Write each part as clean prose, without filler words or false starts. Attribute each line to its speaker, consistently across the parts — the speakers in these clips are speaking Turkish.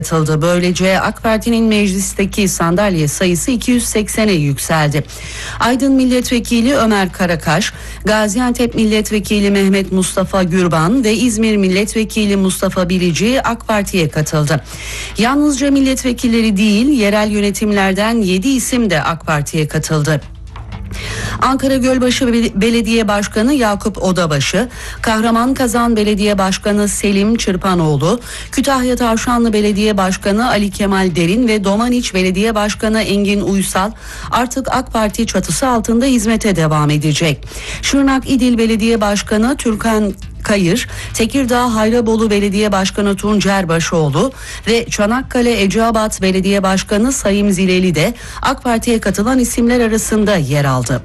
Speaker 1: katıldı. Böylece AK Parti'nin meclisteki sandalye sayısı 280'e yükseldi. Aydın Milletvekili Ömer Karakaş, Gaziantep Milletvekili Mehmet Mustafa Gürban ve İzmir Milletvekili Mustafa Bilici AK Parti'ye katıldı. Yalnızca milletvekilleri değil, yerel yönetimlerden 7 isim de AK Parti'ye katıldı. Ankara Gölbaşı Belediye Başkanı Yakup Odabaşı, Kahramanmaraş Belediye Başkanı Selim Çırpanoğlu, Kütahya Tavşanlı Belediye Başkanı Ali Kemal Derin ve Domaniç Belediye Başkanı Engin Uysal artık AK Parti çatısı altında hizmete devam edecek. Şırnak İdil Belediye Başkanı Türkan Kayır, Tekirdağ Hayrabolu Belediye Başkanı Tuncer Başoğlu ve Çanakkale Eceabat Belediye Başkanı Sayım Zileli de AK Parti'ye katılan isimler arasında yer aldı.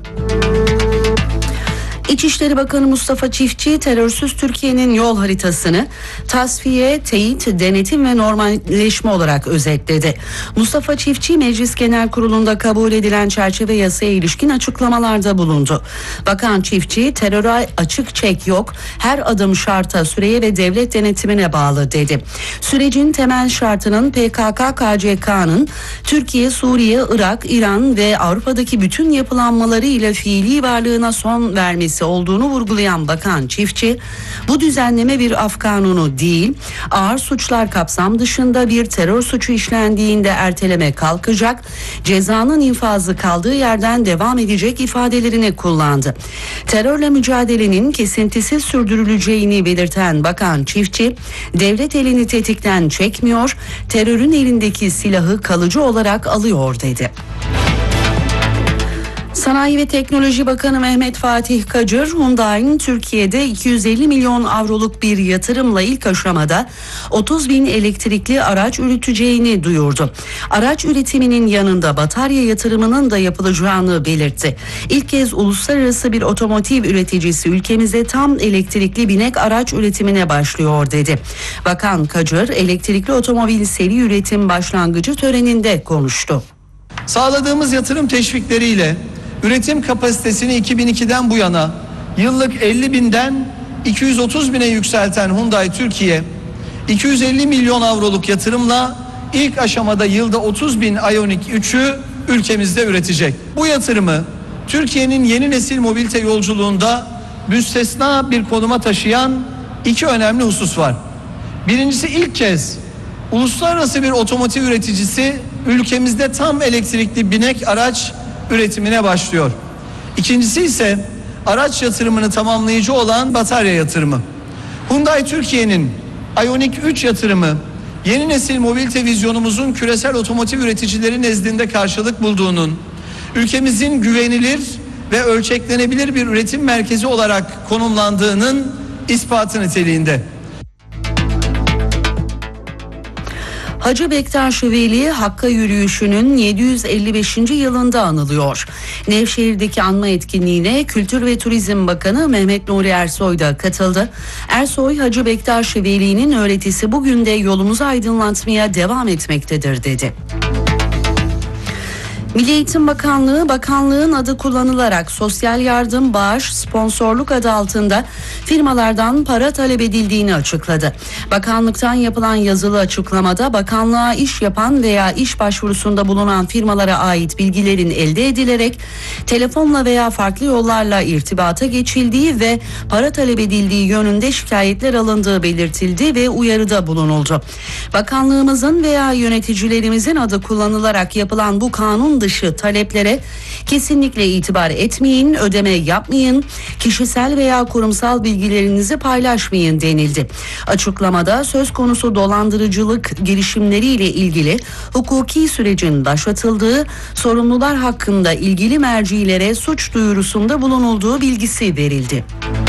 Speaker 1: İçişleri Bakanı Mustafa Çiftçi, terörsüz Türkiye'nin yol haritasını tasfiye, teyit, denetim ve normalleşme olarak özetledi. Mustafa Çiftçi, Meclis Genel Kurulu'nda kabul edilen çerçeve yasaya ilişkin açıklamalarda bulundu. Bakan Çiftçi, teröre açık çek yok, her adım şarta, süreye ve devlet denetimine bağlı dedi. Sürecin temel şartının PKK-KCK'nın Türkiye, Suriye, Irak, İran ve Avrupa'daki bütün yapılanmaları ile fiili varlığına son vermesi olduğunu vurgulayan Bakan Çiftçi, bu düzenleme bir af kanunu değil, ağır suçlar kapsam dışında bir terör suçu işlendiğinde erteleme kalkacak, cezanın infazı kaldığı yerden devam edecek ifadelerini kullandı. Terörle mücadelenin kesintisiz sürdürüleceğini belirten Bakan Çiftçi, devlet elini tetikten çekmiyor, terörün elindeki silahı kalıcı olarak alıyor dedi. Sanayi ve Teknoloji Bakanı Mehmet Fatih Kacır, Hyundai'nin Türkiye'de 250 milyon avroluk bir yatırımla ilk aşamada 30 bin elektrikli araç üreteceğini duyurdu. Araç üretiminin yanında batarya yatırımının da yapılacağını belirtti. İlk kez uluslararası bir otomotiv üreticisi ülkemizde tam elektrikli binek araç üretimine başlıyor dedi. Bakan Kacır, elektrikli otomobil seri üretim başlangıcı töreninde konuştu.
Speaker 2: Sağladığımız yatırım teşvikleriyle üretim kapasitesini 2002'den bu yana yıllık 50 binden 230 bine yükselten Hyundai Türkiye, 250 milyon avroluk yatırımla ilk aşamada yılda 30 bin Ioniq 3'ü ülkemizde üretecek. Bu yatırımı Türkiye'nin yeni nesil mobilite yolculuğunda müstesna bir konuma taşıyan iki önemli husus var. Birincisi, ilk kez uluslararası bir otomotiv üreticisi ülkemizde tam elektrikli binek araç üretimine başlıyor. İkincisi ise araç yatırımını tamamlayıcı olan batarya yatırımı. Hyundai Türkiye'nin Ioniq 3 yatırımı yeni nesil mobilite vizyonumuzun küresel otomotiv üreticileri nezdinde karşılık bulduğunun, ülkemizin güvenilir ve ölçeklenebilir bir üretim merkezi olarak konumlandığının ispatı niteliğinde.
Speaker 1: Hacı Bektaş Veli Hakk'a yürüyüşünün 755. yılında anılıyor. Nevşehir'deki anma etkinliğine Kültür ve Turizm Bakanı Mehmet Nuri Ersoy da katıldı. Ersoy, Hacı Bektaş Veli'nin öğretisi bugün de yolumuzu aydınlatmaya devam etmektedir dedi. Milli Eğitim Bakanlığı, bakanlığın adı kullanılarak sosyal yardım, bağış, sponsorluk adı altında firmalardan para talep edildiğini açıkladı. Bakanlıktan yapılan yazılı açıklamada bakanlığa iş yapan veya iş başvurusunda bulunan firmalara ait bilgilerin elde edilerek telefonla veya farklı yollarla irtibata geçildiği ve para talep edildiği yönünde şikayetler alındığı belirtildi ve uyarıda bulunuldu. Bakanlığımızın veya yöneticilerimizin adı kullanılarak yapılan bu kanun dışı taleplere kesinlikle itibar etmeyin, ödeme yapmayın, kişisel veya kurumsal bilgilerinizi paylaşmayın denildi. Açıklamada söz konusu dolandırıcılık girişimleriyle ilgili hukuki sürecin başlatıldığı, sorumlular hakkında ilgili mercilere suç duyurusunda bulunulduğu bilgisi verildi.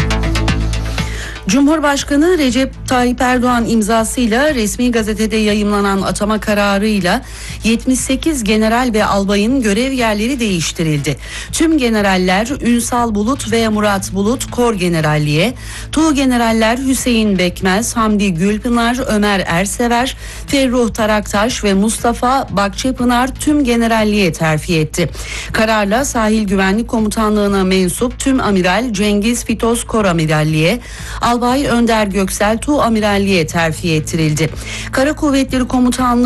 Speaker 1: Cumhurbaşkanı Recep Tayyip Erdoğan imzasıyla resmi gazetede yayımlanan atama kararıyla 78 general ve albayın görev yerleri değiştirildi. Tüm generaller Ünsal Bulut ve Murat Bulut Kor Generalliğe, Tuğgeneraller Hüseyin Bekmez, Hamdi Gülpınar, Ömer Ersever, Ferruh Taraktaş ve Mustafa Bakçepınar tüm generalliğe terfi etti. Kararla Sahil Güvenlik Komutanlığı'na mensup tüm amiral Cengiz Fitos Kor Amiralliğe, Albay Önder Göksel Tuğamiralliğe terfi ettirildi. Kara Kuvvetleri Komutanlığı